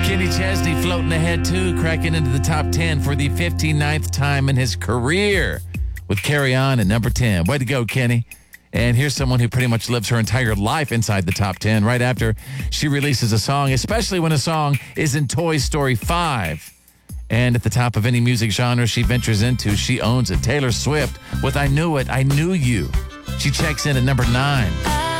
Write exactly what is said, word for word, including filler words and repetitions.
Kenny Chesney floating ahead, too, cracking into the top ten for the fifty-ninth time in his career with Carry On at number ten. Way to go, Kenny. And here's someone who pretty much lives her entire life inside the top ten right after she releases a song, especially when a song is in Toy Story five. And at the top of any music genre she ventures into, she owns it. Taylor Swift with I Knew It, I Knew You. She checks in at number nine.